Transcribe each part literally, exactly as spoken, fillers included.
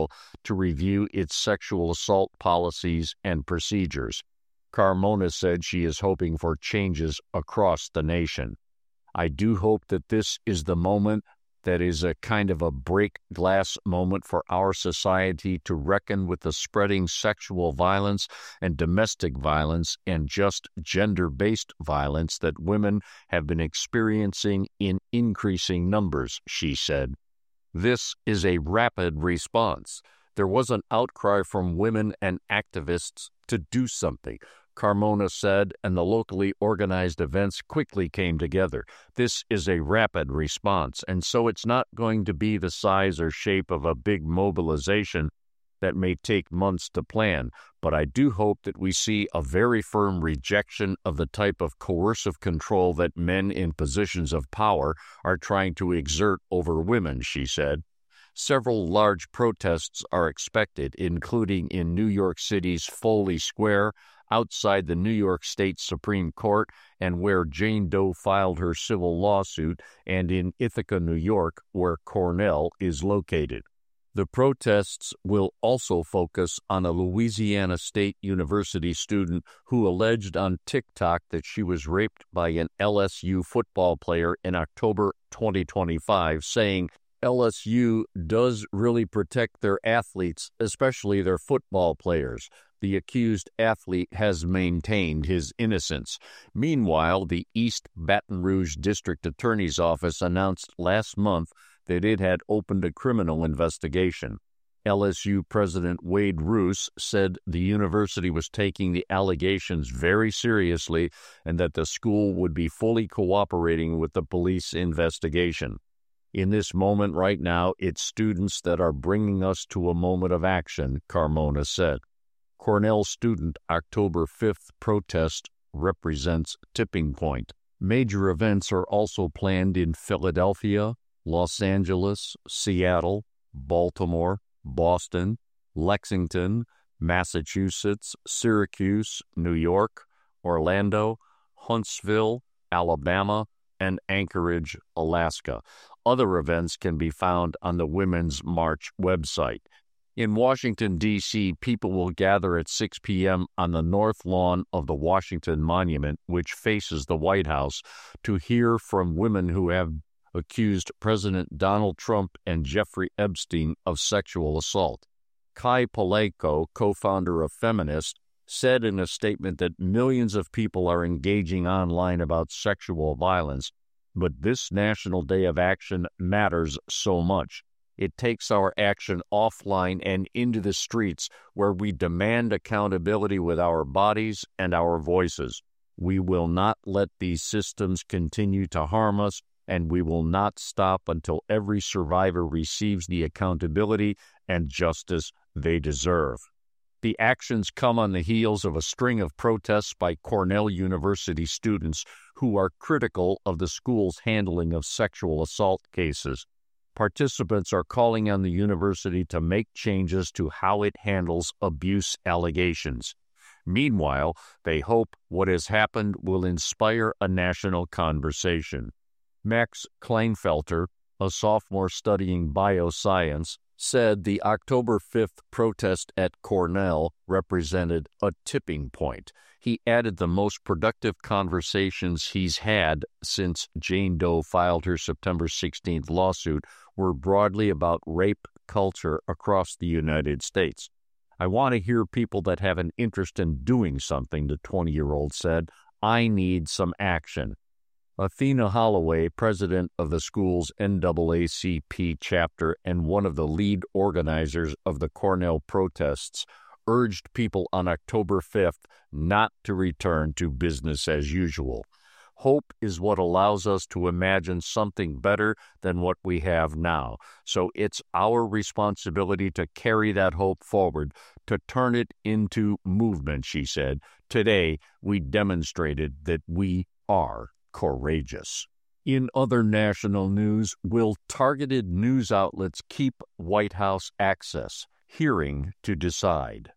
Jacksonville to review its sexual assault policies and procedures. Carmona said she is hoping for changes across the nation. I do hope that this is the moment that is a kind of a break glass moment for our society to reckon with the spreading sexual violence and domestic violence and just gender-based violence that women have been experiencing in increasing numbers, she said. This is a rapid response. There was an outcry from women and activists to do something, Carmona said, and the locally organized events quickly came together. This is a rapid response, and so it's not going to be the size or shape of a big mobilization that may take months to plan, but I do hope that we see a very firm rejection of the type of coercive control that men in positions of power are trying to exert over women, she said. Several large protests are expected, including in New York City's Foley Square, outside the New York State Supreme Court, and where Jane Doe filed her civil lawsuit, and in Ithaca, New York, where Cornell is located. The protests will also focus on a Louisiana State University student who alleged on TikTok that she was raped by an L S U football player in October twenty twenty-five, saying, L S U does really protect their athletes, especially their football players. The accused athlete has maintained his innocence. Meanwhile, the East Baton Rouge District Attorney's Office announced last month that it had opened a criminal investigation. L S U President Wade Roos said the university was taking the allegations very seriously and that the school would be fully cooperating with the police investigation. In this moment right now, it's students that are bringing us to a moment of action, Carmona said. Cornell student October fifth protest represents tipping point. Major events are also planned in Philadelphia, Los Angeles, Seattle, Baltimore, Boston, Lexington, Massachusetts, Syracuse, New York, Orlando, Huntsville, Alabama, and Anchorage, Alaska. Other events can be found on the Women's March website. In Washington, D C, people will gather at six p.m. on the north lawn of the Washington Monument, which faces the White House, to hear from women who have accused President Donald Trump and Jeffrey Epstein of sexual assault. Kai Paleko, co-founder of Feminist, said in a statement that millions of people are engaging online about sexual violence, but this National Day of Action matters so much. It takes our action offline and into the streets where we demand accountability with our bodies and our voices. We will not let these systems continue to harm us, and we will not stop until every survivor receives the accountability and justice they deserve. The actions come on the heels of a string of protests by Cornell University students who are critical of the school's handling of sexual assault cases. Participants are calling on the university to make changes to how it handles abuse allegations. Meanwhile, they hope what has happened will inspire a national conversation. Max Kleinfelter, a sophomore studying bioscience, said the October fifth protest at Cornell represented a tipping point. He added the most productive conversations he's had since Jane Doe filed her September sixteenth lawsuit were broadly about rape culture across the United States. I want to hear people that have an interest in doing something, the twenty-year-old said. I need some action. Athena Holloway, president of the school's N double A C P chapter and one of the lead organizers of the Cornell protests, urged people on October fifth not to return to business as usual. Hope is what allows us to imagine something better than what we have now. So it's our responsibility to carry that hope forward, to turn it into movement, she said. Today, we demonstrated that we are courageous. In other national news, will targeted news outlets keep White House access? Hearing to decide.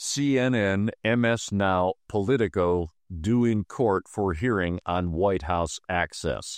C N N, M S Now, Politico due in court for hearing on White House access.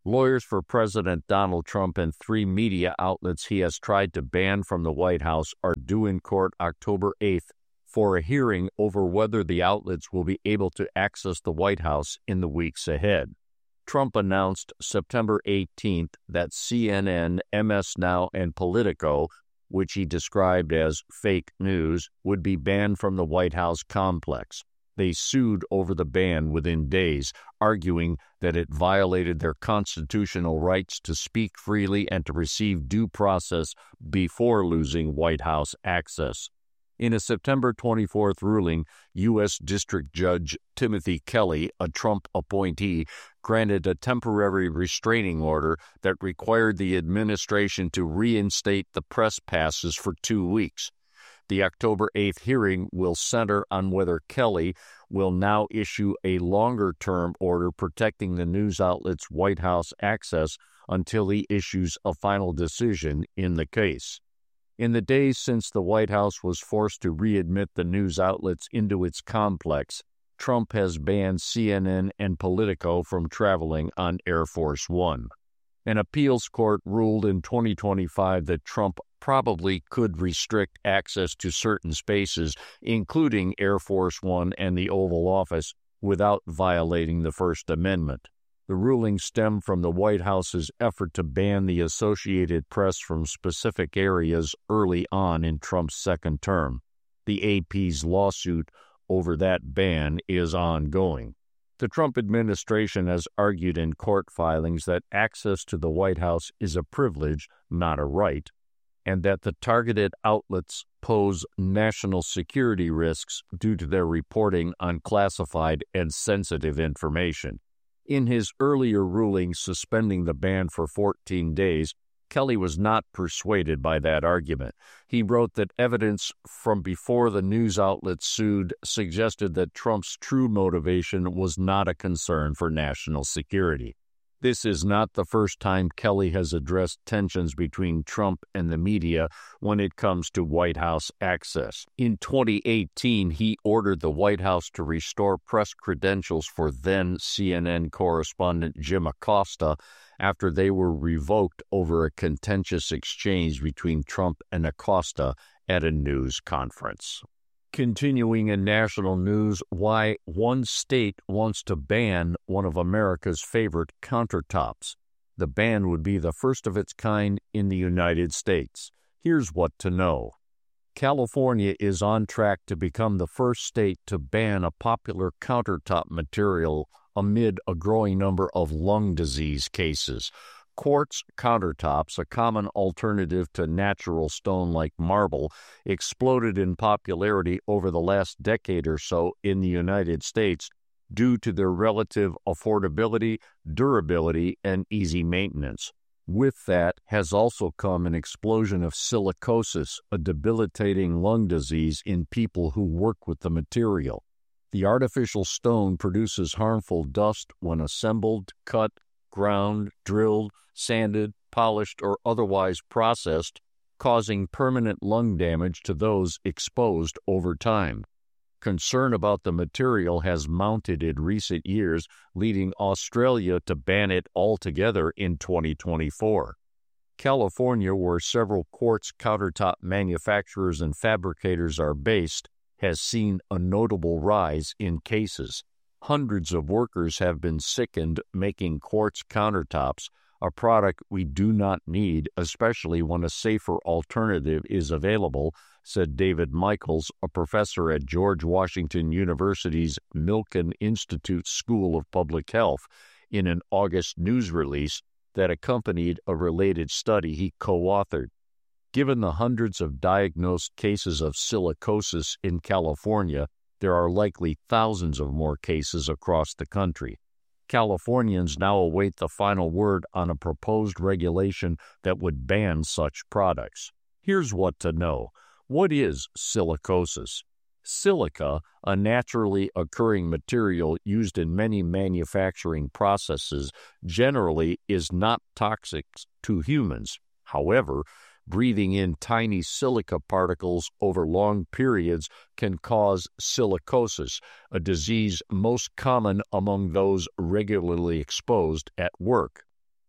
Lawyers for President Donald Trump and three media outlets he has tried to ban from the White House are due in court October eighth for a hearing over whether the outlets will be able to access the White House in the weeks ahead. Trump announced September eighteenth that C N N, M S Now, and Politico, which he described as fake news, would be banned from the White House complex. They sued over the ban within days, arguing that it violated their constitutional rights to speak freely and to receive due process before losing White House access. In a September twenty-fourth ruling, U S District Judge Timothy Kelly, a Trump appointee, granted a temporary restraining order that required the administration to reinstate the press passes for two weeks. The October eighth hearing will center on whether Kelly will now issue a longer-term order protecting the news outlet's White House access until he issues a final decision in the case. In the days since the White House was forced to readmit the news outlets into its complex, Trump has banned C N N and Politico from traveling on Air Force One. An appeals court ruled in twenty twenty-five that Trump probably could restrict access to certain spaces, including Air Force One and the Oval Office, without violating the First Amendment. The ruling stemmed from the White House's effort to ban the Associated Press from specific areas early on in Trump's second term. The A P's lawsuit over that ban is ongoing. The Trump administration has argued in court filings that access to the White House is a privilege, not a right, and that the targeted outlets pose national security risks due to their reporting on classified and sensitive information. In his earlier ruling suspending the ban for fourteen days, Kelly was not persuaded by that argument. He wrote that evidence from before the news outlet sued suggested that Trump's true motivation was not a concern for national security. This is not the first time Kelly has addressed tensions between Trump and the media when it comes to White House access. In twenty eighteen, he ordered the White House to restore press credentials for then C N N correspondent Jim Acosta after they were revoked over a contentious exchange between Trump and Acosta at a news conference. Continuing in national news, why one state wants to ban one of America's favorite countertops. The ban would be the first of its kind in the United States. Here's what to know. California is on track to become the first state to ban a popular countertop material amid a growing number of lung disease cases. Quartz countertops, a common alternative to natural stone like marble, exploded in popularity over the last decade or so in the United States due to their relative affordability, durability, and easy maintenance. With that has also come an explosion of silicosis, a debilitating lung disease in people who work with the material. The artificial stone produces harmful dust when assembled, cut, ground, drilled, sanded, polished, or otherwise processed, causing permanent lung damage to those exposed over time. Concern about the material has mounted in recent years, leading Australia to ban it altogether in twenty twenty-four. California, where several quartz countertop manufacturers and fabricators are based, has seen a notable rise in cases. Hundreds of workers have been sickened making quartz countertops, a product we do not need, especially when a safer alternative is available, said David Michaels, a professor at George Washington University's Milken Institute School of Public Health, in an August news release that accompanied a related study he co-authored. Given the hundreds of diagnosed cases of silicosis in California, there are likely thousands of more cases across the country. Californians now await the final word on a proposed regulation that would ban such products. Here's what to know. What is silicosis? Silica, a naturally occurring material used in many manufacturing processes, generally is not toxic to humans. However, breathing in tiny silica particles over long periods can cause silicosis, a disease most common among those regularly exposed at work.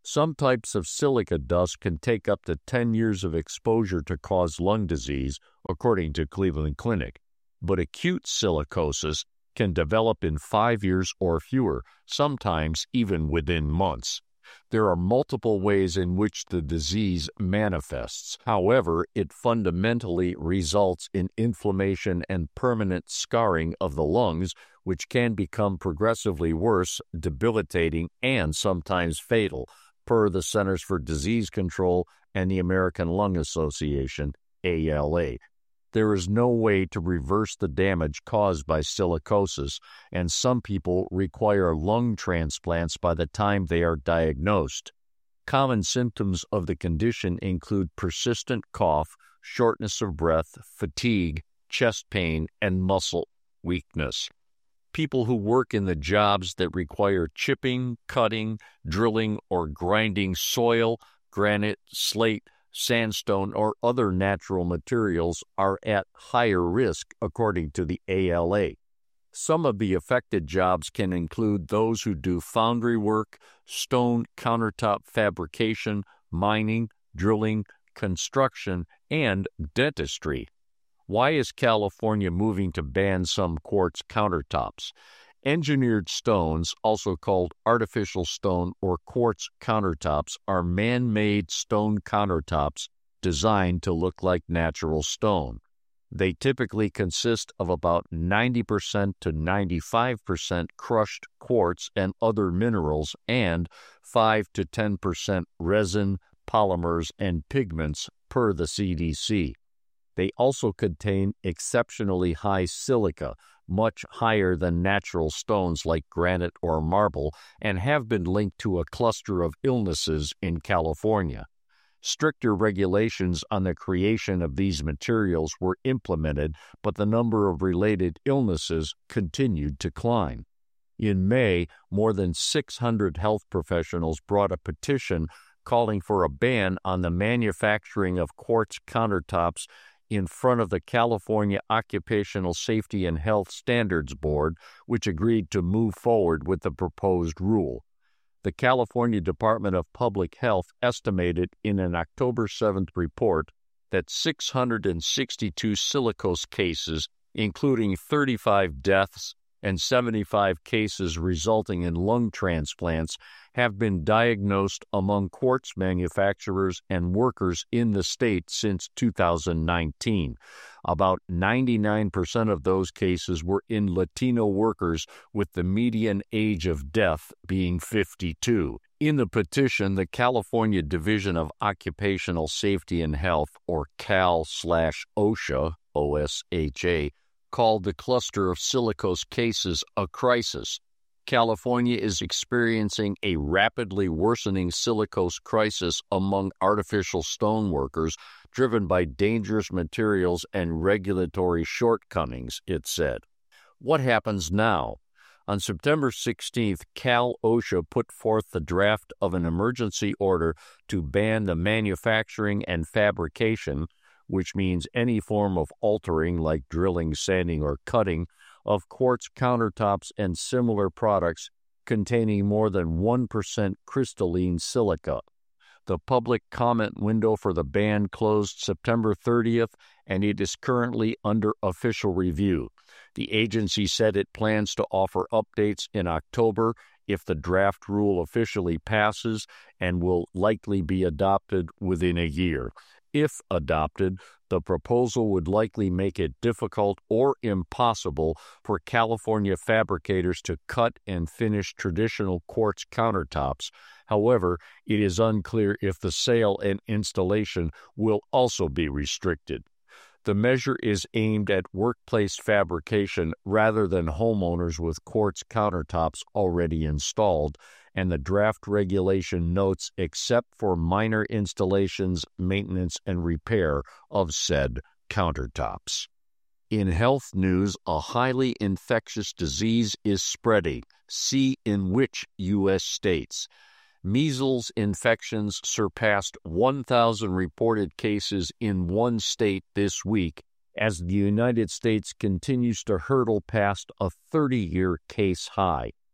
Some types of silica dust can take up to ten years of exposure to cause lung disease, according to Cleveland Clinic, but acute silicosis can develop in five years or fewer, sometimes even within months. There are multiple ways in which the disease manifests. However, it fundamentally results in inflammation and permanent scarring of the lungs, which can become progressively worse, debilitating, and sometimes fatal, per the Centers for Disease Control and the American Lung Association, A L A. There is no way to reverse the damage caused by silicosis, and some people require lung transplants by the time they are diagnosed. Common symptoms of the condition include persistent cough, shortness of breath, fatigue, chest pain, and muscle weakness. People who work in the jobs that require chipping, cutting, drilling, or grinding soil, granite, slate, sandstone, or other natural materials are at higher risk, according to the A L A. Some of the affected jobs can include those who do foundry work, stone countertop fabrication, mining, drilling, construction, and dentistry. Why is California moving to ban some quartz countertops? Engineered stones, also called artificial stone or quartz countertops, are man-made stone countertops designed to look like natural stone. They typically consist of about ninety percent to ninety-five percent crushed quartz and other minerals and five to ten percent resin, polymers, and pigments per the C D C. They also contain exceptionally high silica, much higher than natural stones like granite or marble, and have been linked to a cluster of illnesses in California. Stricter regulations on the creation of these materials were implemented, but the number of related illnesses continued to climb. In May, more than six hundred health professionals brought a petition calling for a ban on the manufacturing of quartz countertops in front of the California Occupational Safety and Health Standards Board, which agreed to move forward with the proposed rule. The California Department of Public Health estimated in an October seventh report that six hundred sixty-two silicose cases, including thirty-five deaths and seventy-five cases resulting in lung transplants, have been diagnosed among quartz manufacturers and workers in the state since two thousand nineteen. About ninety-nine percent of those cases were in Latino workers, with the median age of death being fifty-two. In the petition, the California Division of Occupational Safety and Health, or Cal slash OSHA, O S H A, called the cluster of silicose cases a crisis. California is experiencing a rapidly worsening silicose crisis among artificial stone workers, driven by dangerous materials and regulatory shortcomings, it said. What happens now? On September sixteenth, Cal OSHA put forth the draft of an emergency order to ban the manufacturing and fabrication, which means any form of altering like drilling, sanding, or cutting, of quartz countertops and similar products containing more than one percent crystalline silica. The public comment window for the ban closed September thirtieth, and it is currently under official review. The agency said it plans to offer updates in October if the draft rule officially passes, and will likely be adopted within a year. If adopted, the proposal would likely make it difficult or impossible for California fabricators to cut and finish traditional quartz countertops. However, it is unclear if the sale and installation will also be restricted. The measure is aimed at workplace fabrication rather than homeowners with quartz countertops already installed, and the draft regulation notes except for minor installations, maintenance, and repair of said countertops. In health news, a highly infectious disease is spreading. See in which U S states. Measles infections surpassed one thousand reported cases in one state this week as the United States continues to hurdle past a thirty-year case high.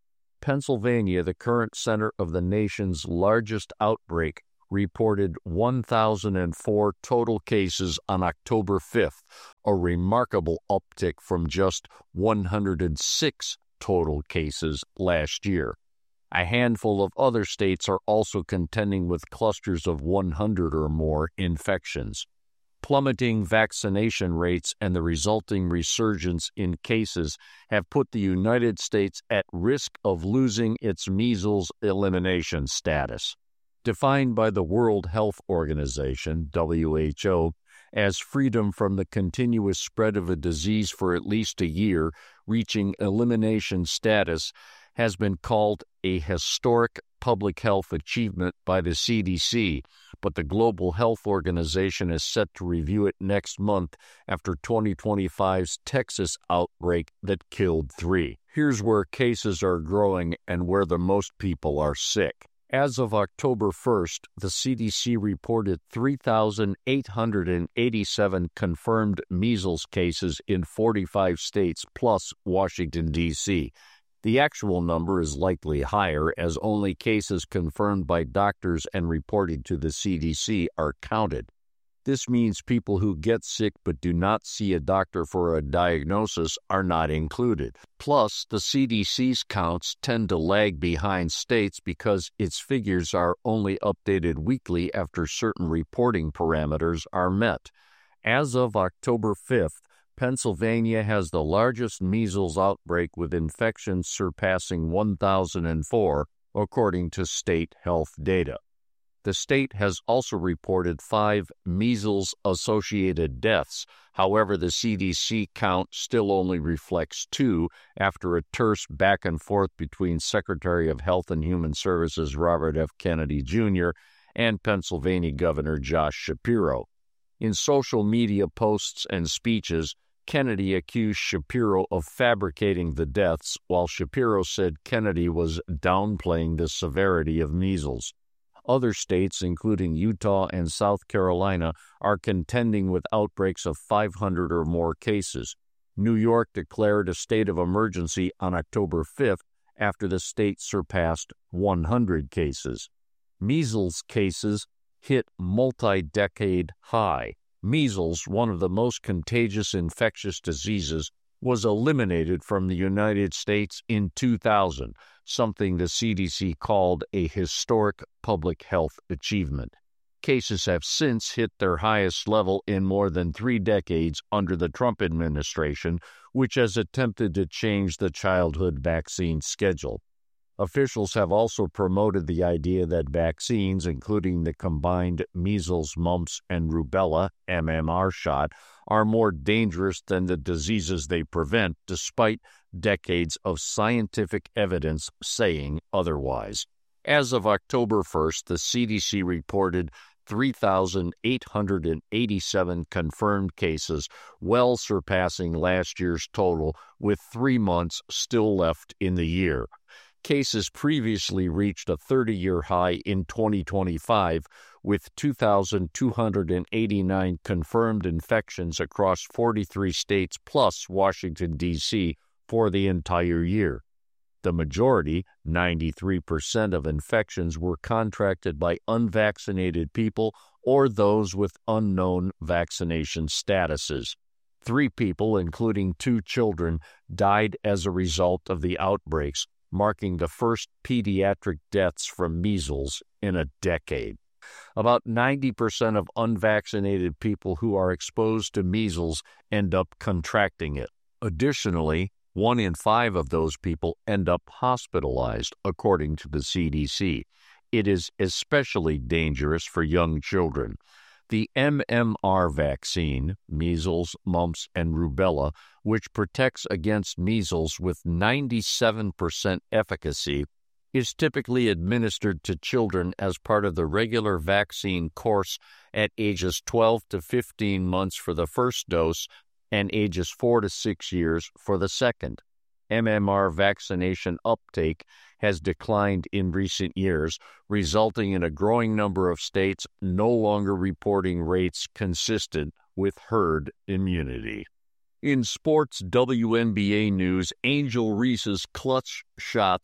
Pennsylvania, the current center of the nation's largest outbreak, reported one thousand four total cases on October fifth, a remarkable uptick from just one hundred six total cases last year. A handful of other states are also contending with clusters of one hundred or more infections. Plummeting vaccination rates and the resulting resurgence in cases have put the United States at risk of losing its measles elimination status. Defined by the World Health Organization, W H O, as freedom from the continuous spread of a disease for at least a year, reaching elimination status has been called a historic public health achievement by the C D C, but the Global Health Organization is set to review it next month after twenty twenty-five's Texas outbreak that killed three. Here's where cases are growing and where the most people are sick. As of October first, the C D C reported three thousand eight hundred eighty-seven confirmed measles cases in forty-five states plus Washington, D C The actual number is likely higher, as only cases confirmed by doctors and reported to the C D C are counted. This means people who get sick but do not see a doctor for a diagnosis are not included. Plus, the C D C's counts tend to lag behind states because its figures are only updated weekly after certain reporting parameters are met. As of October fifth, Pennsylvania has the largest measles outbreak with infections surpassing one thousand four, according to state health data. The state has also reported five measles-associated deaths. However, the C D C count still only reflects two after a terse back and forth between Secretary of Health and Human Services Robert F. Kennedy Junior and Pennsylvania Governor Josh Shapiro. In social media posts and speeches, Kennedy accused Shapiro of fabricating the deaths, while Shapiro said Kennedy was downplaying the severity of measles. Other states, including Utah and South Carolina, are contending with outbreaks of five hundred or more cases. New York declared a state of emergency on October fifth after the state surpassed one hundred cases. Measles cases hit multi-decade high. Measles, one of the most contagious infectious diseases, was eliminated from the United States in two thousand, something the C D C called a historic public health achievement. Cases have since hit their highest level in more than three decades under the Trump administration, which has attempted to change the childhood vaccine schedule. Officials have also promoted the idea that vaccines, including the combined measles, mumps, and rubella M M R shot, are more dangerous than the diseases they prevent, despite decades of scientific evidence saying otherwise. As of October first, the C D C reported three thousand eight hundred eighty-seven confirmed cases, well surpassing last year's total, with three months still left in the year. Cases previously reached a thirty-year high in twenty twenty-five, with two thousand two hundred eighty-nine confirmed infections across forty-three states plus Washington, D C for the entire year. The majority, ninety-three percent of infections, were contracted by unvaccinated people or those with unknown vaccination statuses. Three people, including two children, died as a result of the outbreaks, marking the first pediatric deaths from measles in a decade. About ninety percent of unvaccinated people who are exposed to measles end up contracting it. Additionally, one in five of those people end up hospitalized, according to the C D C. It is especially dangerous for young children. The M M R vaccine, measles, mumps, and rubella, which protects against measles with ninety-seven percent efficacy, is typically administered to children as part of the regular vaccine course at ages twelve to fifteen months for the first dose and ages four to six years for the second. M M R vaccination uptake has declined in recent years, resulting in a growing number of states no longer reporting rates consistent with herd immunity. In sports W N B A news, Angel Reese's clutch shots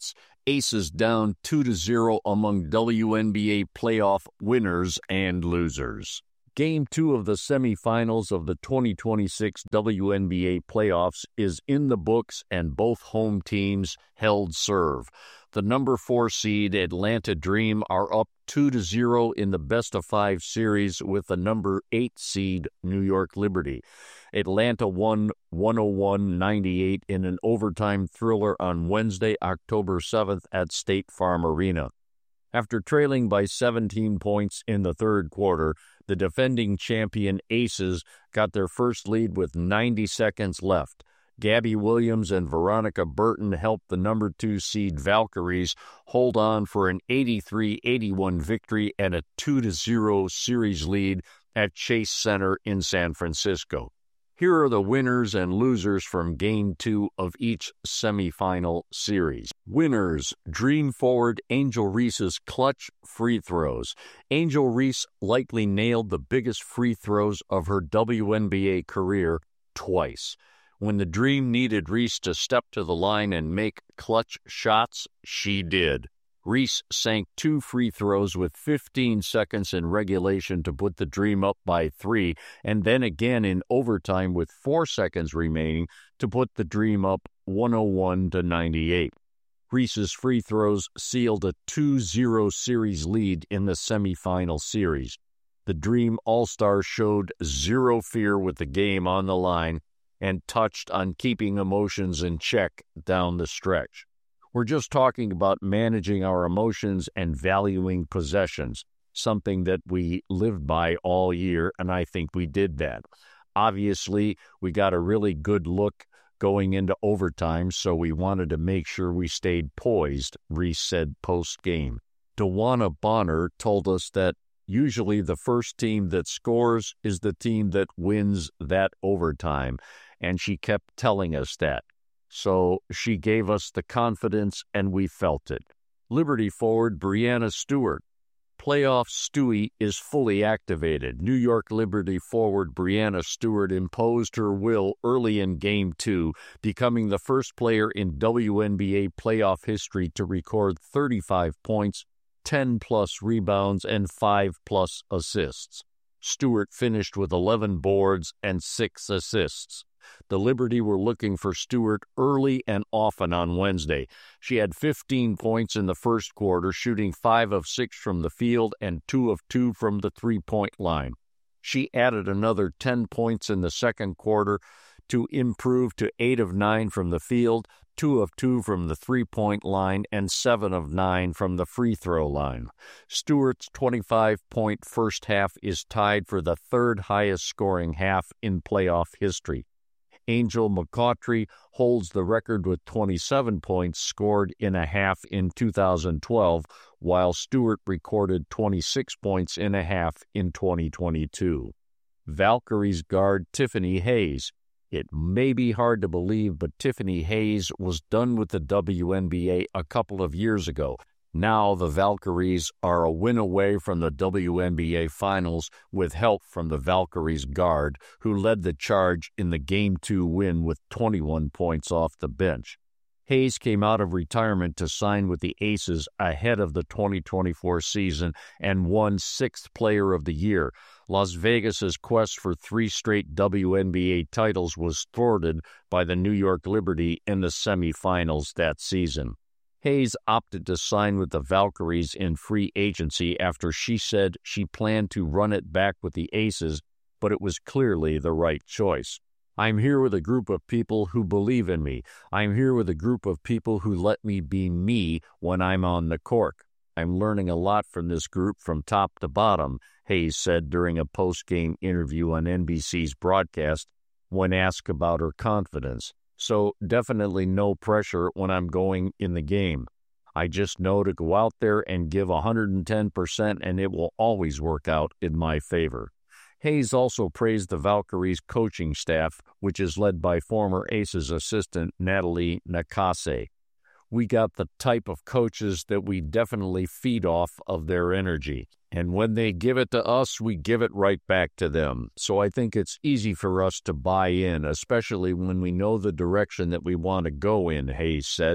Aces down two to zero among W N B A playoff winners and losers. Game two of the semifinals of the twenty twenty-six W N B A playoffs is in the books, and both home teams held serve. The number four seed Atlanta Dream are up two to zero in the best-of-five series with the number eight seed New York Liberty. Atlanta won one oh one ninety-eight in an overtime thriller on Wednesday, October seventh at State Farm Arena. After trailing by seventeen points in the third quarter, the defending champion Aces got their first lead with ninety seconds left. Gabby Williams and Veronica Burton helped the number two seed Valkyries hold on for an eighty-three eighty-one victory and a two to zero series lead at Chase Center in San Francisco. Here are the winners and losers from Game two of each semifinal series. Winners: Dream forward Angel Reese's clutch free throws. Angel Reese likely nailed the biggest free throws of her W N B A career twice. When the Dream needed Reese to step to the line and make clutch shots, she did. Reese sank two free throws with fifteen seconds in regulation to put the Dream up by three, and then again in overtime with four seconds remaining to put the Dream up one oh one to ninety-eight. Reese's free throws sealed a two zero series lead in the semifinal series. The Dream All-Stars showed zero fear with the game on the line and touched on keeping emotions in check down the stretch. We're just talking about managing our emotions and valuing possessions, something that we lived by all year, and I think we did that. Obviously, we got a really good look going into overtime, so we wanted to make sure we stayed poised, Reese said post-game. DeWanna Bonner told us that usually the first team that scores is the team that wins that overtime, and she kept telling us that. So she gave us the confidence, and we felt it. Liberty forward Breanna Stewart. Playoff Stewie is fully activated. New York Liberty forward Breanna Stewart imposed her will early in Game two, becoming the first player in W N B A playoff history to record thirty-five points, ten-plus rebounds, and five-plus assists. Stewart finished with eleven boards and six assists. The Liberty were looking for Stewart early and often on Wednesday. She had fifteen points in the first quarter, shooting five of six from the field and two of two from the three-point line. She added another ten points in the second quarter to improve to eight of nine from the field, two of two from the three-point line, and seven of nine from the free throw line. Stewart's twenty-five-point first half is tied for the third highest scoring half in playoff history. Angel McCoughtry holds the record with twenty-seven points scored in a half in two thousand twelve, while Stewart recorded twenty-six points in a half in twenty twenty-two. Valkyries guard Tiffany Hayes. It may be hard to believe, but Tiffany Hayes was done with the W N B A a couple of years ago. Now the Valkyries are a win away from the W N B A Finals with help from the Valkyries guard, who led the charge in the Game two win with twenty-one points off the bench. Hayes came out of retirement to sign with the Aces ahead of the twenty twenty-four season and won sixth Player of the Year. Las Vegas's quest for three straight W N B A titles was thwarted by the New York Liberty in the semifinals that season. Hayes opted to sign with the Valkyries in free agency after she said she planned to run it back with the Aces, but it was clearly the right choice. I'm here with a group of people who believe in me. I'm here with a group of people who let me be me when I'm on the court. I'm learning a lot from this group from top to bottom, Hayes said during a post-game interview on N B C's broadcast when asked about her confidence. So definitely no pressure when I'm going in the game. I just know to go out there and give one hundred ten percent, and it will always work out in my favor. Hayes also praised the Valkyries' coaching staff, which is led by former Aces assistant Natalie Nakase. We got the type of coaches that we definitely feed off of their energy. And when they give it to us, we give it right back to them. So I think it's easy for us to buy in, especially when we know the direction that we want to go in, Hayes said.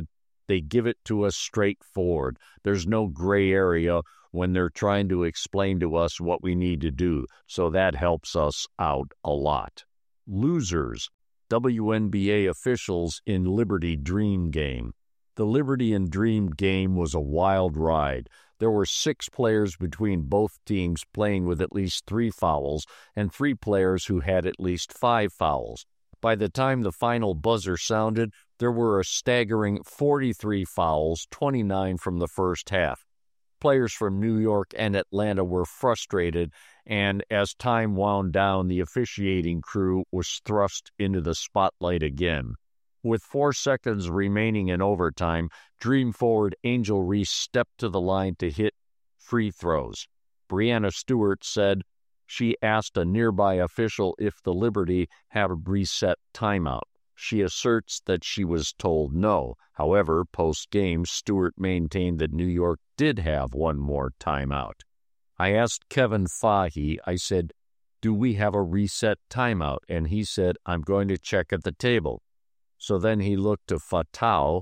They give it to us straightforward. There's no gray area when they're trying to explain to us what we need to do, so that helps us out a lot. Losers. W N B A officials in Liberty Dream Game. The Liberty and Dream Game was a wild ride. There were six players between both teams playing with at least three fouls, and three players who had at least five fouls. By the time the final buzzer sounded, there were a staggering forty-three fouls, twenty-nine from the first half. Players from New York and Atlanta were frustrated, and as time wound down, the officiating crew was thrust into the spotlight again. With four seconds remaining in overtime, Dream forward Angel Reese stepped to the line to hit free throws. Breanna Stewart said she asked a nearby official if the Liberty had a reset timeout. She asserts that she was told no. However, post-game, Stewart maintained that New York did have one more timeout. I asked Kevin Fahey, I said, "Do we have a reset timeout?" And he said, "I'm going to check at the table." So then he looked to Fatau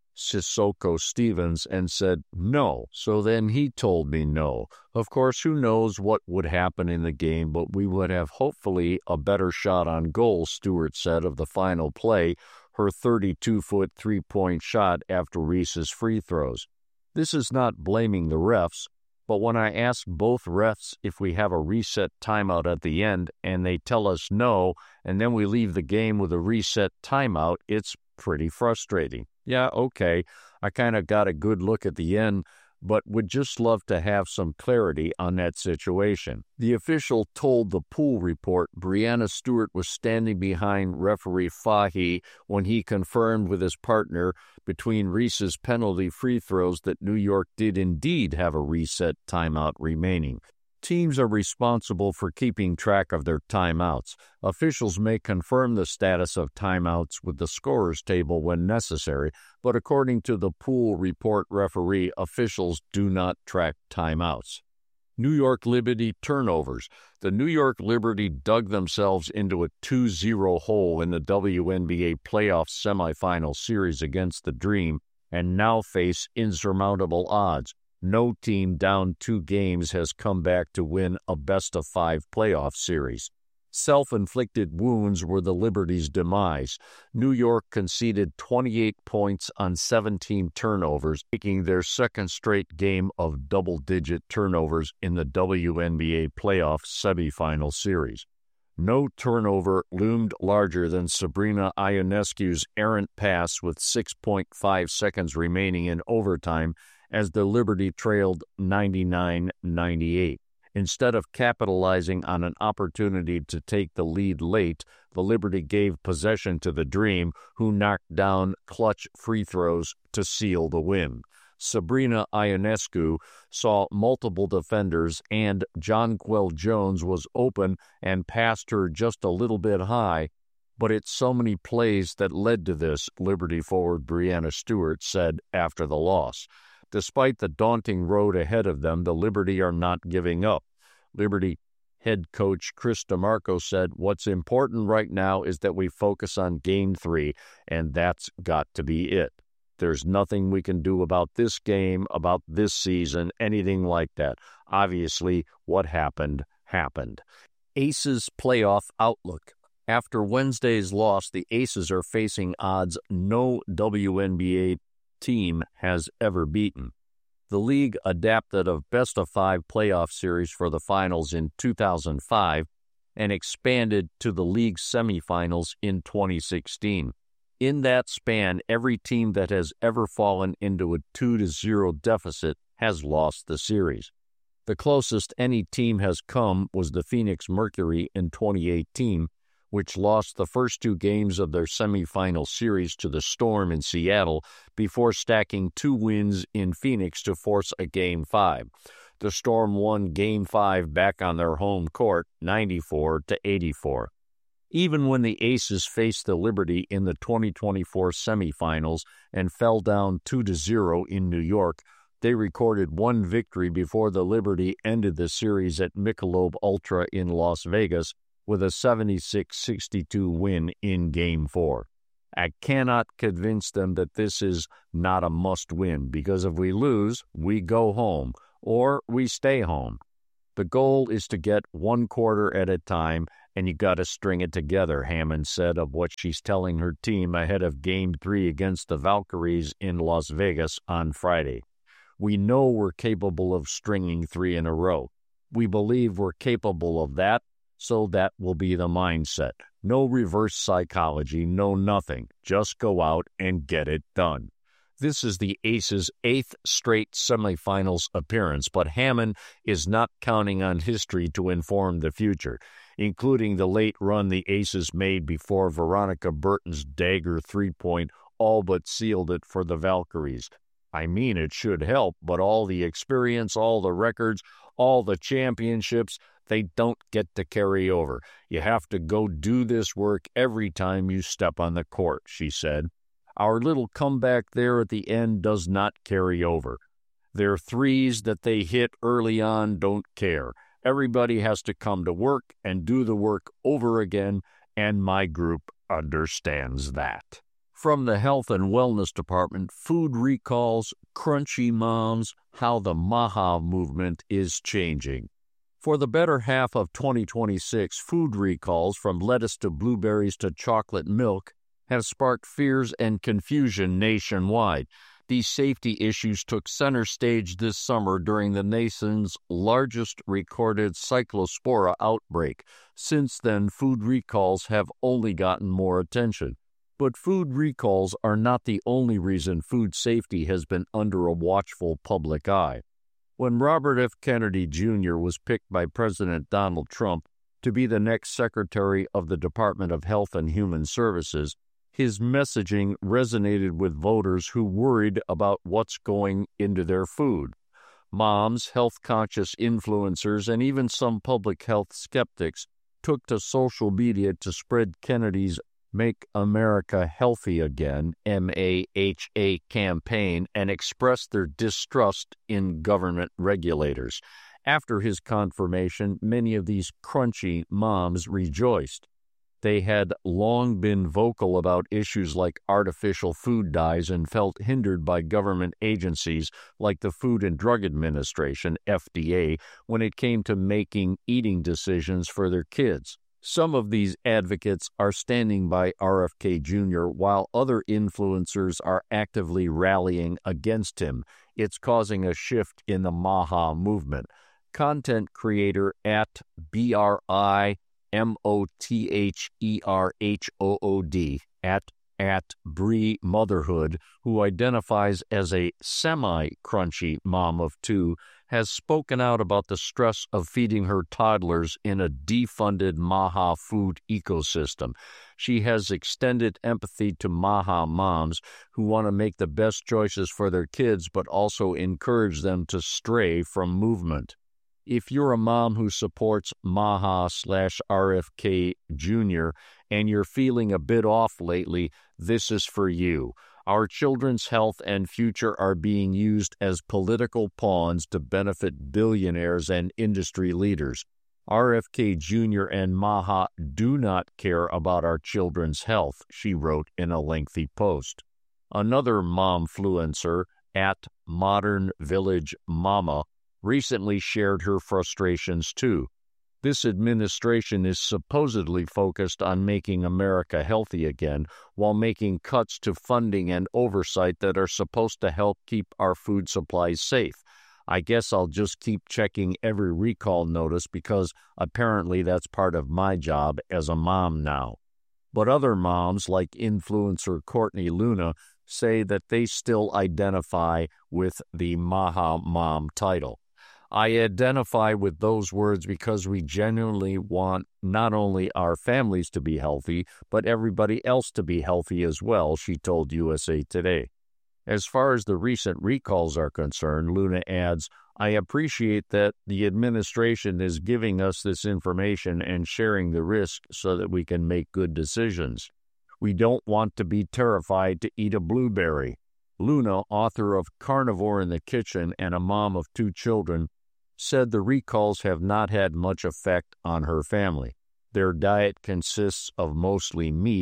Sissoko Stevens and said, "No." So then he told me no. Of course, who knows what would happen in the game, but we would have hopefully a better shot on goal, Stewart said of the final play, her thirty-two-foot three-point shot after Reese's free throws. This is not blaming the refs, but when I ask both refs if we have a reset timeout at the end and they tell us no, and then we leave the game with a reset timeout, it's pretty frustrating. Yeah, okay, I kind of got a good look at the end, but would just love to have some clarity on that situation. The official told the Pool Report Breanna Stewart was standing behind referee Fahey when he confirmed with his partner between Reese's penalty free throws that New York did indeed have a reset timeout remaining. Teams are responsible for keeping track of their timeouts. Officials may confirm the status of timeouts with the scorer's table when necessary, but according to the Pool Report referee, officials do not track timeouts. New York Liberty turnovers. The New York Liberty dug themselves into a two zero hole in the W N B A playoff semifinal series against the Dream and now face insurmountable odds. No team down two games has come back to win a best-of-five playoff series. Self-inflicted wounds were the Liberty's demise. New York conceded twenty-eight points on seventeen turnovers, making their second straight game of double-digit turnovers in the W N B A playoff semifinal series. No turnover loomed larger than Sabrina Ionescu's errant pass with six point five seconds remaining in overtime as the Liberty trailed ninety-nine ninety-eight. Instead of capitalizing on an opportunity to take the lead late, the Liberty gave possession to the Dream, who knocked down clutch free throws to seal the win. Sabrina Ionescu saw multiple defenders, and Jonquel Jones was open and passed her just a little bit high. But it's so many plays that led to this, Liberty forward Breanna Stewart said after the loss. Despite the daunting road ahead of them, the Liberty are not giving up. Liberty head coach Chris DeMarco said, "What's important right now is that we focus on Game three, and that's got to be it. There's nothing we can do about this game, about this season, anything like that. Obviously, what happened, happened." Aces playoff outlook. After Wednesday's loss, the Aces are facing odds no W N B A team has ever beaten. The league adapted a best-of-five playoff series for the finals in two thousand five and expanded to the league semifinals in twenty sixteen. In that span, every team that has ever fallen into a two to zero deficit has lost the series. The closest any team has come was the Phoenix Mercury in twenty eighteen, which lost the first two games of their semifinal series to the Storm in Seattle before stacking two wins in Phoenix to force a Game five. The Storm won Game five back on their home court, ninety-four to eighty-four. Even when the Aces faced the Liberty in the twenty twenty-four semifinals and fell down two to zero in New York, they recorded one victory before the Liberty ended the series at Michelob Ultra in Las Vegas with a seventy-six sixty-two win in Game four. I cannot convince them that this is not a must-win, because if we lose, we go home, or we stay home. The goal is to get one quarter at a time, and you got to string it together, Hammond said of what she's telling her team ahead of Game three against the Valkyries in Las Vegas on Friday. We know we're capable of stringing three in a row. We believe we're capable of that, so that will be the mindset. No reverse psychology, no nothing. Just go out and get it done. This is the Aces' eighth straight semifinals appearance, but Hammond is not counting on history to inform the future, including the late run the Aces made before Veronica Burton's dagger three-point all but sealed it for the Valkyries. I mean, it should help, but all the experience, all the records, all the championships, they don't get to carry over. You have to go do this work every time you step on the court, she said. Our little comeback there at the end does not carry over. Their threes that they hit early on don't care. Everybody has to come to work and do the work over again, and my group understands that. From the Health and Wellness Department, food recalls, crunchy moms, how the MAHA movement is changing. For the better half of twenty twenty-six, food recalls from lettuce to blueberries to chocolate milk have sparked fears and confusion nationwide. These safety issues took center stage this summer during the nation's largest recorded cyclospora outbreak. Since then, food recalls have only gotten more attention. But food recalls are not the only reason food safety has been under a watchful public eye. When Robert F. Kennedy Junior was picked by President Donald Trump to be the next Secretary of the Department of Health and Human Services, his messaging resonated with voters who worried about what's going into their food. Moms, health-conscious influencers, and even some public health skeptics took to social media to spread Kennedy's Make America Healthy Again, M A H A campaign, and expressed their distrust in government regulators. After his confirmation, many of these crunchy moms rejoiced. They had long been vocal about issues like artificial food dyes and felt hindered by government agencies like the Food and Drug Administration, F D A, when it came to making eating decisions for their kids. Some of these advocates are standing by R F K Junior while other influencers are actively rallying against him. It's causing a shift in the MAHA movement. Content creator at B R I M O T H E R H O O D, at at Bree Motherhood, who identifies as a semi-crunchy mom of two, has spoken out about the stress of feeding her toddlers in a defunded MAHA food ecosystem. She has extended empathy to MAHA moms who want to make the best choices for their kids but also encourage them to stray from movement. If you're a mom who supports MAHA slash R F K Junior and you're feeling a bit off lately, this is for you. Our children's health and future are being used as political pawns to benefit billionaires and industry leaders. R F K Junior and MAHA do not care about our children's health, she wrote in a lengthy post. Another momfluencer, at Modern Village Mama, recently shared her frustrations too. This administration is supposedly focused on making America healthy again while making cuts to funding and oversight that are supposed to help keep our food supplies safe. I guess I'll just keep checking every recall notice because apparently that's part of my job as a mom now. But other moms, like influencer Courtney Luna, say that they still identify with the MAHA mom title. I identify with those words because we genuinely want not only our families to be healthy, but everybody else to be healthy as well, she told U S A Today. As far as the recent recalls are concerned, Luna adds, I appreciate that the administration is giving us this information and sharing the risk so that we can make good decisions. We don't want to be terrified to eat a blueberry. Luna, author of Carnivore in the Kitchen and a mom of two children, said the recalls have not had much effect on her family. Their diet consists of mostly meat,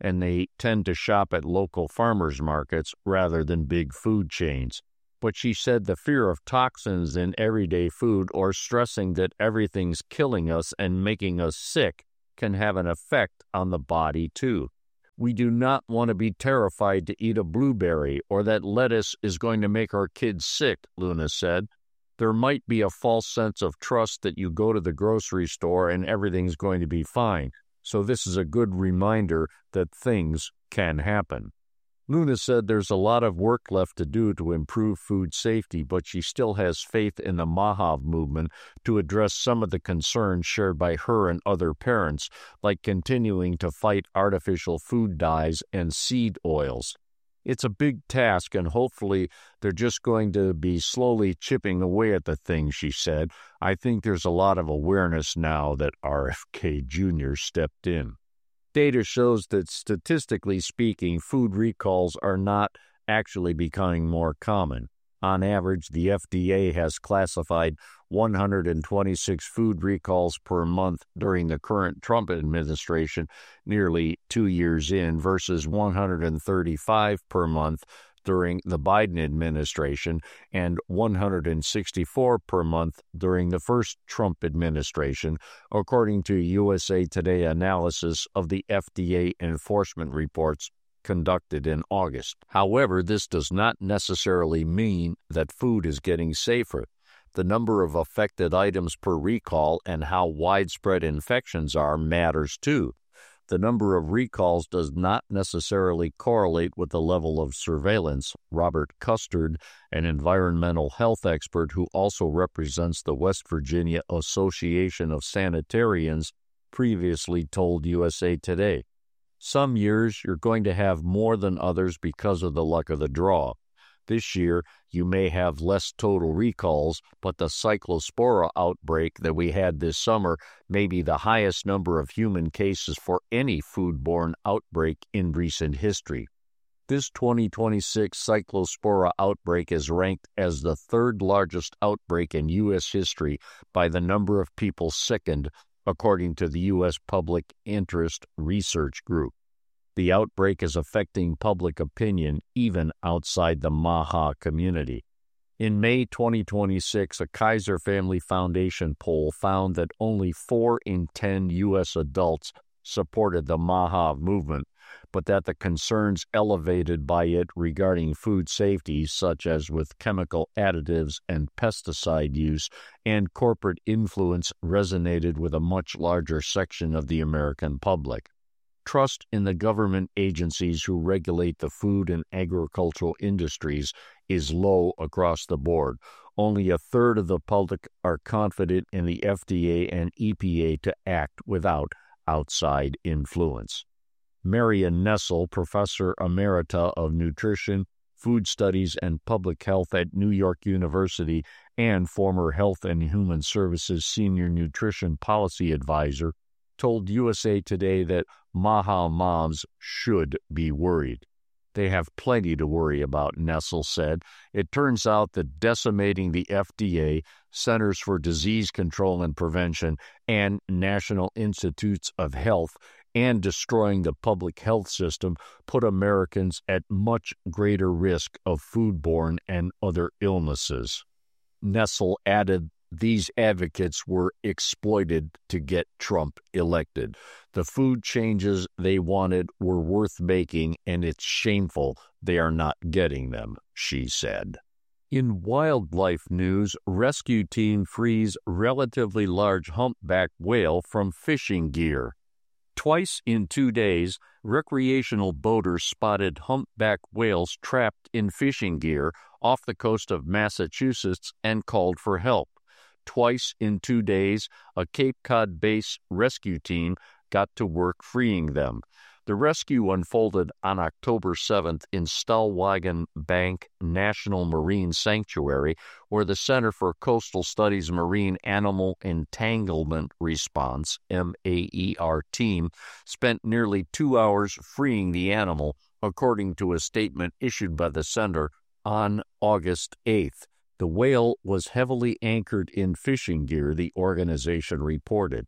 and they tend to shop at local farmers markets rather than big food chains. But she said the fear of toxins in everyday food or stressing that everything's killing us and making us sick can have an effect on the body too. We do not want to be terrified to eat a blueberry or that lettuce is going to make our kids sick, Luna said. There might be a false sense of trust that you go to the grocery store and everything's going to be fine. So this is a good reminder that things can happen. Luna said there's a lot of work left to do to improve food safety, but she still has faith in the MAHA movement to address some of the concerns shared by her and other parents, like continuing to fight artificial food dyes and seed oils. It's a big task, and hopefully they're just going to be slowly chipping away at the thing, she said. I think there's a lot of awareness now that R F K Junior stepped in. Data shows that, statistically speaking, food recalls are not actually becoming more common. On average, the F D A has classified one hundred twenty-six food recalls per month during the current Trump administration, nearly two years in, versus one hundred thirty-five per month during the Biden administration and one hundred sixty-four per month during the first Trump administration, according to U S A Today analysis of the F D A enforcement reports conducted in August. However, this does not necessarily mean that food is getting safer. The number of affected items per recall and how widespread infections are matters too. The number of recalls does not necessarily correlate with the level of surveillance. Robert Custard, an environmental health expert who also represents the West Virginia Association of Sanitarians, previously told U S A Today. Some years you're going to have more than others because of the luck of the draw. This year, you may have less total recalls, but the cyclospora outbreak that we had this summer may be the highest number of human cases for any foodborne outbreak in recent history. This twenty twenty-six cyclospora outbreak is ranked as the third largest outbreak in U S history by the number of people sickened, according to the U S Public Interest Research Group. The outbreak is affecting public opinion even outside the MAHA community. In May twenty twenty-six, a Kaiser Family Foundation poll found that only four in ten U S adults supported the MAHA movement, but that the concerns elevated by it regarding food safety, such as with chemical additives and pesticide use and corporate influence, resonated with a much larger section of the American public. Trust in the government agencies who regulate the food and agricultural industries is low across the board. Only a third of the public are confident in the F D A and E P A to act without outside influence. Marion Nestle, Professor Emerita of Nutrition, Food Studies, and Public Health at New York University and former Health and Human Services Senior Nutrition Policy Advisor, told U S A Today that MAHA moms should be worried. They have plenty to worry about, Nestle said. It turns out that decimating the F D A, Centers for Disease Control and Prevention, and National Institutes of Health, and destroying the public health system put Americans at much greater risk of foodborne and other illnesses. Nestle added these advocates were exploited to get Trump elected. The food changes they wanted were worth making, and it's shameful they are not getting them, she said. In wildlife news, rescue team frees relatively large humpback whale from fishing gear. Twice in two days, recreational boaters spotted humpback whales trapped in fishing gear off the coast of Massachusetts and called for help. Twice in two days, a Cape Cod-based rescue team got to work freeing them. The rescue unfolded on October seventh in Stellwagen Bank National Marine Sanctuary, where the Center for Coastal Studies Marine Animal Entanglement Response, M A E R team, spent nearly two hours freeing the animal, according to a statement issued by the center on August eighth. The whale was heavily anchored in fishing gear, the organization reported.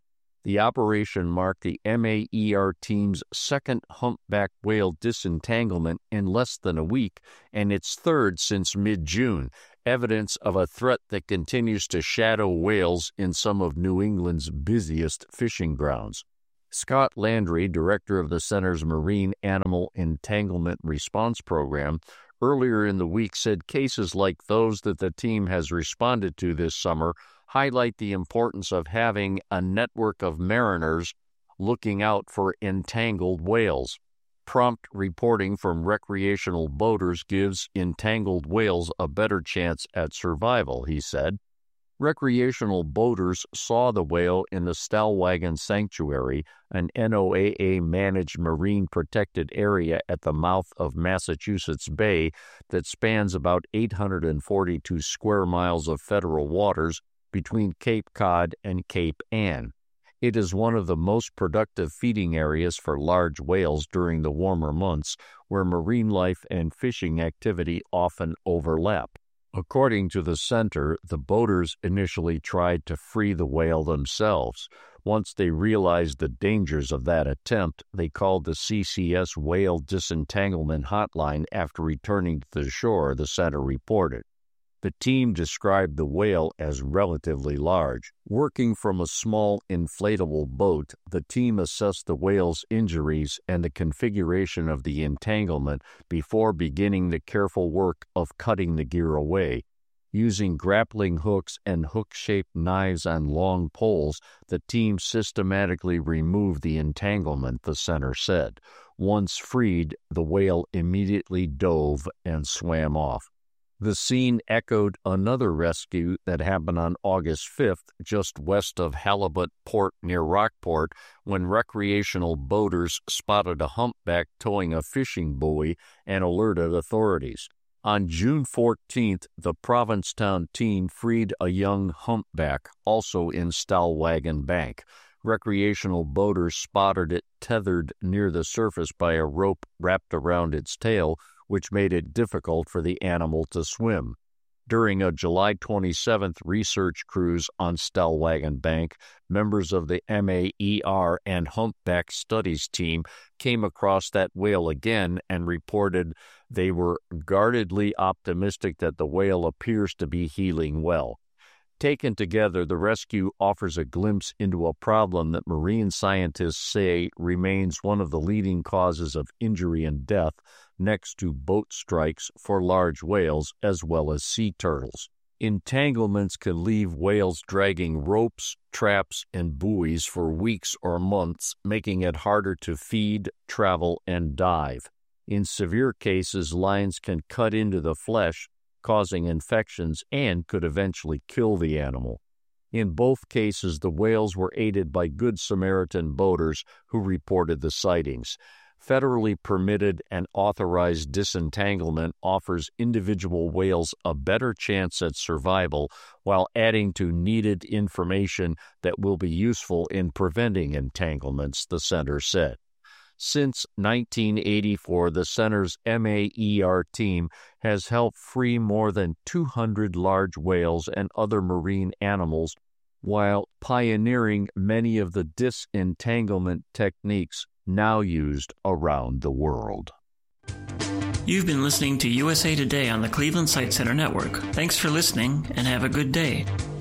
The operation marked the M A E R team's second humpback whale disentanglement in less than a week, and its third since mid-June, evidence of a threat that continues to shadow whales in some of New England's busiest fishing grounds. Scott Landry, director of the center's Marine Animal Entanglement Response Program, earlier in the week said cases like those that the team has responded to this summer highlight the importance of having a network of mariners looking out for entangled whales. Prompt reporting from recreational boaters gives entangled whales a better chance at survival, he said. Recreational boaters saw the whale in the Stellwagen Sanctuary, an N O A A-managed marine protected area at the mouth of Massachusetts Bay that spans about eight hundred forty-two square miles of federal waters between Cape Cod and Cape Ann. It is one of the most productive feeding areas for large whales during the warmer months, where marine life and fishing activity often overlap. According to the center, the boaters initially tried to free the whale themselves. Once they realized the dangers of that attempt, they called the C C S Whale Disentanglement Hotline after returning to the shore, the center reported. The team described the whale as relatively large. Working from a small inflatable boat, the team assessed the whale's injuries and the configuration of the entanglement before beginning the careful work of cutting the gear away. Using grappling hooks and hook-shaped knives on long poles, the team systematically removed the entanglement, the center said. Once freed, the whale immediately dove and swam off. The scene echoed another rescue that happened on August fifth, just west of Halibut Port near Rockport, when recreational boaters spotted a humpback towing a fishing buoy and alerted authorities. On June fourteenth, the Provincetown team freed a young humpback, also in Stellwagen Bank. Recreational boaters spotted it tethered near the surface by a rope wrapped around its tail, which made it difficult for the animal to swim. During a July twenty-seventh research cruise on Stellwagen Bank, members of the M A E R and Humpback Studies team came across that whale again and reported they were guardedly optimistic that the whale appears to be healing well. Taken together, the rescue offers a glimpse into a problem that marine scientists say remains one of the leading causes of injury and death, next to boat strikes for large whales as well as sea turtles. Entanglements can leave whales dragging ropes, traps, and buoys for weeks or months, making it harder to feed, travel, and dive. In severe cases, lines can cut into the flesh, causing infections, and could eventually kill the animal. In both cases, the whales were aided by Good Samaritan boaters who reported the sightings. Federally permitted and authorized disentanglement offers individual whales a better chance at survival while adding to needed information that will be useful in preventing entanglements, the center said. Since nineteen eighty-four, the center's M A E R team has helped free more than two hundred large whales and other marine animals while pioneering many of the disentanglement techniques now used around the world. You've been listening to U S A Today on the Cleveland Sight Center Network. Thanks for listening and have a good day.